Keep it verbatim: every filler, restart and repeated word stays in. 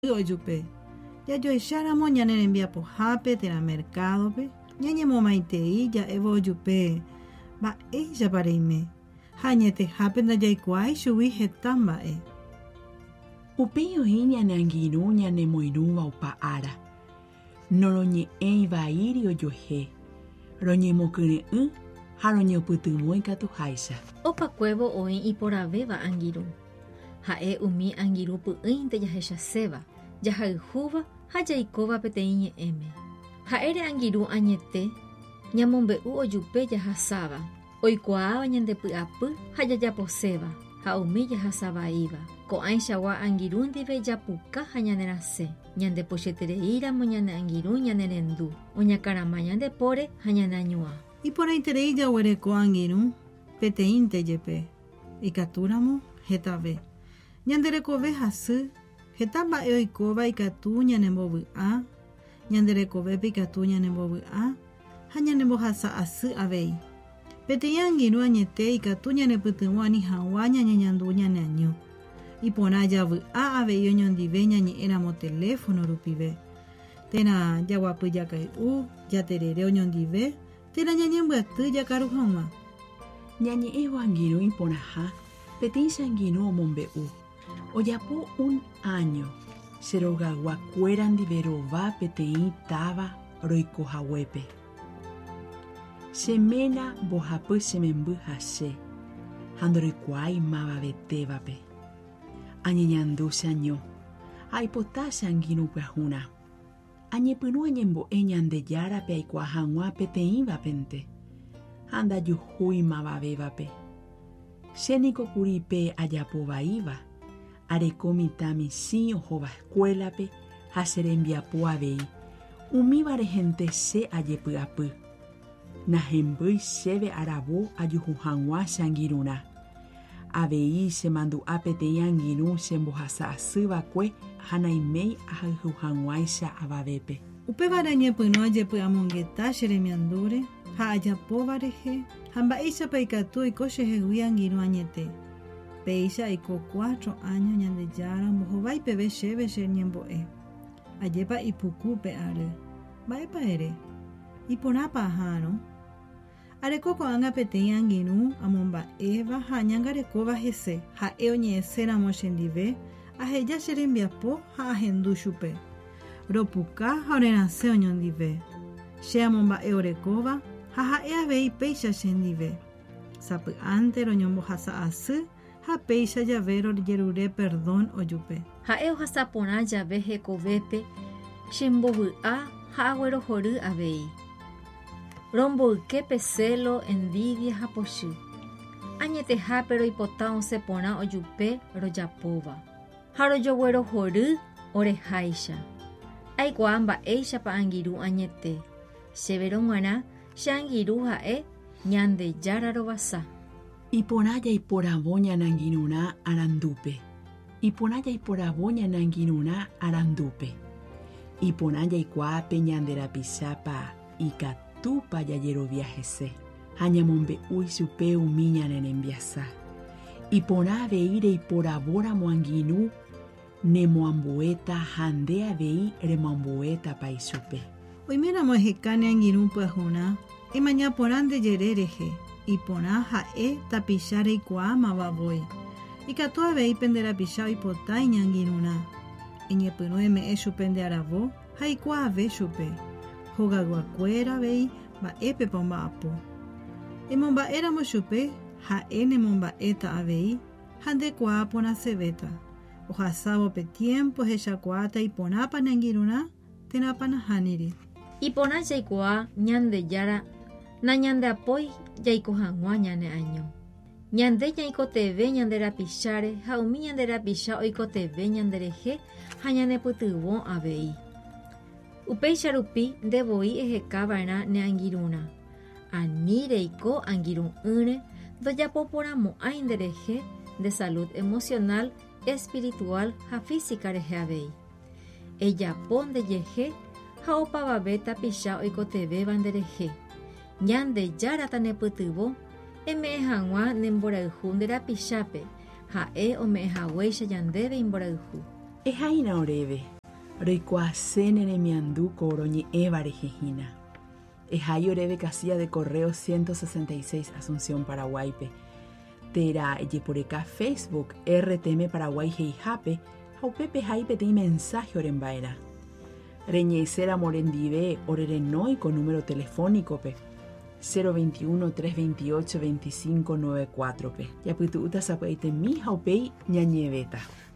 ojupe. Ya yo echaramo ñane envía pojape tera mercado pe. Ñañe momaitei ya evo ojupe. Ba ella pareime. Hañete hape na yaikuai shuwi hetamba e. Upeyo ñane angiru ñane moiruva upa ara. Noroñe ei vairi ojohe. Roñe mokure u. Haroñe opytymói katu háicha. Opakuévo oĩ iporavéva angiru. Ha'e umi angiru py'ỹinte jahechaséva, jahayhúva ha jaikóva peteĩ ñe'ẽme. Ha'ére angiru añete, ñamombe'u ojupe jahasáva, oikuaáva ñandepy'apy ha jajaposéva, ha umi jahasavaíva. Ko'ãichagua angiru ndive japuka ha ñanerasẽ, ñandepochtereíramo ñane angiru ñanerendu, oñakãrama ñandepóre ha ñaneañuã. Iporãiterei jaguereko angiru peteĩnte jepe, ikatúramo hetave. Ñanderekove hasy, heta mba'e oikóva ikatu ñanembovy'a, ñanderekovépe ikatu ñanembovy'a ha ñanembohasa asy avei. Peteĩ angiru añete ikatu ñanepytyvõ ani hag̃ua ñañeñandu ñaneaño. Iporã javy'a avei oñondive ñañe'ẽramo teléfono rupive. Térã jaguapy jakay'u, jaterere oñondive, térã ñañembyaty jakaru hag̃ua. Ñañe'ẽvo angiru iporãha peteĩ che angiru omombe'u. Ojapo un año che rogaguakuéra ndive rova peteĩ táva roikohaguépe. Cheména mbohapy che memby ha che ha ndoroikuaái mavavetévape. Añeñandu che año aipota che angiru pyahúna. Añepyrũ añembo'e Ñandejárape aikuaa hag̃ua peteĩvapente ha ndajuhúi mavavévape. Chéniko kuri pe ajapovaíva areko mitã michĩ ohóva escuelape ha che rembiapo avei umíva rehente che ajepy'apy. Nahembýi chéve aravo ajuhu hag̃ua che angirũrã. Avei che mandu'a peteĩ angiru che mbohasa asývakue ha naiméi ahayhu hag̃uáicha avavépe. Upévare ñepyrũ ajepy'amongeta che remiandúre ha ajapóva rehe ha mba'éichapa ikatu oiko chehegui angiru añete. Péicha aiko cuatro años Ñandejára ombohovái peve chéve che ñembo'e. Ajépa ipuku pe ary. Mba'épa ere. Iporãpa ahárõ. Areko ko'ág̃a peteĩ angiru amomba'éva ha añangarekóva hese. Ha'e oñe'ẽséramo chendive aheja che rembiapo ha ahendu chupe. Ropuka ha orerasẽ oñondive. Che amomba'e orekóva ha ha'e avei péicha chendive. Sapy'ánte roñombohasa asy ha péicha jave rojerure perdón ojupe. Ha'e ohasa porã jave hekovépe chembovy'a ha aguerohory avei. Romboyképe celo, envidia ha pochy. Añetehápe roipota osẽ porã ojupe rojapóva. Ha rojoguerohory oreháicha. Aikuaa mba'éichapa angiru añete. Chéve rog̃uarã che angiru ha'e Ñandejára rovasa. Iporã jaiporavo ñane angirũrã arandúpe. Iporã jaiporavo ñane angirũrã arandúpe. Iporã jaikuaape ñande rapichápa ikatúpa jajerovia hese. Ha ñamombe'úi chupe umi ñane rembiasa. Iporã avei reiporavóramo angiru nemoambuéta ha nde avei remoambuétapa ichupe. Oiméramo ehekáne angiru pyahúna emaña porã ndejere rehe. Iporã ha'e tapicha reikuaa mavavoi. Ikatu aveípe nderapicha oipota iñangirũrã. Eñepyrũ eme'ẽ chupe ndearavo ha ikuaa ave chupe. Hogaguakuéra avei mba'épepa omba'apo. Emomba'éramo chupe ha'e nemomba'éta avei ha ndekuaa porãsevéta. Ohasávope tiempo hechakuaáta iporãpa neangirũrã terápa nahániri. Iporã jaikuaa Ñandejára na ñandeapói jaiko hag̃ua ñane año. Ñande ñaikoteve ñande rapicháre ha umi ñande rapicha oikoteve ñanderehe ha ñanepytyvõ avei. Upéicha rupi ndevoi ehekava'erã ne angirũrã. Ani reiko angiru'ỹre ndojapoporãmo'ãi nderehe de salud emocional, espiritual ha física rehe avei. Ejapo ndejehe ha opavave tapicha oikotevéva nderehe. Ñandejára tanepytyvõ eme'ẽ hag̃ua nemborayhu nde rapichápe ha'e ome'ẽhaguéicha ñandéve imborayhu. Ehaina oreve, reikuasene nemiandu coroñi evarejejina. Ejai oreve casilla de correo ciento sesenta y seis Asunción, Paraguaype. Tera eyeporeka Facebook R T M Paraguay heijape, jaupepe jaipe te mensaje orembaera. Reñeicera morendive orerenoi con número telefónico pe cero veintiuno, trescientos veintiocho, veinticinco noventa y cuatro pe. Yaputu uta sapaite mi jaupei ñañeveta.